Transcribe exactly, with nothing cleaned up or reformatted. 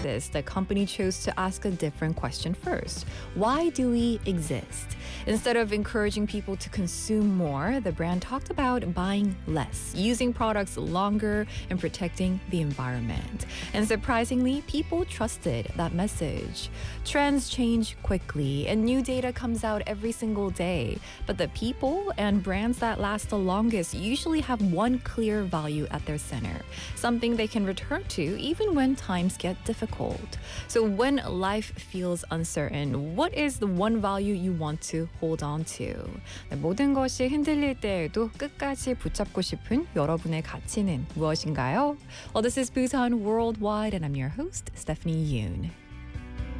this, the company chose to ask a different question first. Why do we exist? Instead of encouraging people to consume more, the brand talked about buying less, using products longer, and protecting the environment. And surprisingly, people trusted that message. Trends change quickly, and new data comes out every single day. But the people and brands that last the longest usually have one clear value at their center, something they can return to even when times get difficult. So when life feels uncertain, what is the one value you want to hold on to? 네, 모든 것이 흔들릴 때에도 끝까지 붙잡고 싶은 여러분의 가치는 무엇인가요? Well, this is Busan Worldwide, and I'm your host, Stephanie Yoon.